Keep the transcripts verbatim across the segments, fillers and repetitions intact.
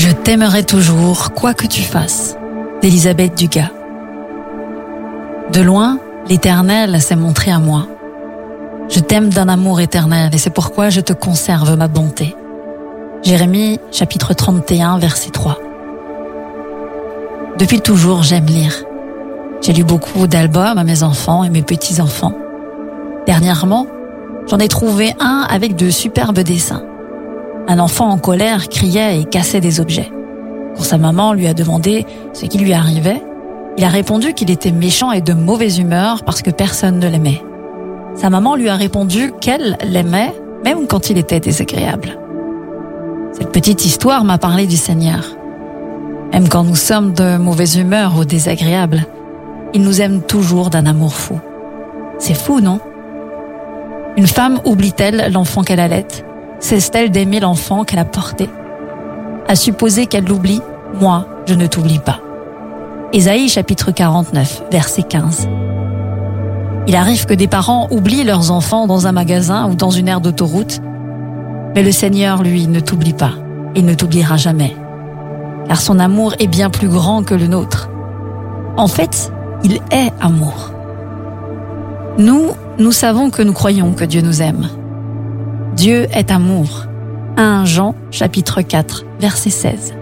Je t'aimerai toujours, quoi que tu fasses, d'Élisabeth Dugas. De loin, l'Éternel s'est montré à moi. Je t'aime d'un amour éternel et c'est pourquoi je te conserve ma bonté. Jérémie, chapitre trente et un, verset trois. Depuis toujours, j'aime lire. J'ai lu beaucoup d'albums à mes enfants et mes petits-enfants. Dernièrement, j'en ai trouvé un avec de superbes dessins. Un enfant en colère criait et cassait des objets. Quand sa maman lui a demandé ce qui lui arrivait, il a répondu qu'il était méchant et de mauvaise humeur parce que personne ne l'aimait. Sa maman lui a répondu qu'elle l'aimait même quand il était désagréable. Cette petite histoire m'a parlé du Seigneur. Même quand nous sommes de mauvaise humeur ou désagréables, il nous aime toujours d'un amour fou. C'est fou, non? Une femme oublie-t-elle l'enfant qu'elle allait? Cesse-t-elle d'aimer l'enfant qu'elle a porté? À supposer qu'elle l'oublie, moi, je ne t'oublie pas. Ésaïe chapitre quarante-neuf, verset quinze. Il arrive que des parents oublient leurs enfants dans un magasin ou dans une aire d'autoroute, mais le Seigneur, lui, ne t'oublie pas. Il ne t'oubliera jamais, car son amour est bien plus grand que le nôtre. En fait, il est amour. Nous, nous savons que nous croyons que Dieu nous aime. Dieu est amour. premier Jean, chapitre quatre, verset seize.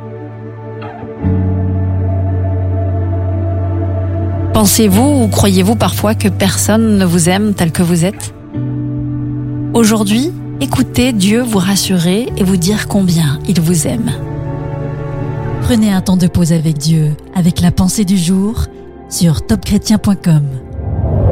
Pensez-vous ou croyez-vous parfois que personne ne vous aime tel que vous êtes? Aujourd'hui, écoutez Dieu vous rassurer et vous dire combien il vous aime. Prenez un temps de pause avec Dieu, avec la pensée du jour, sur top chrétien point com.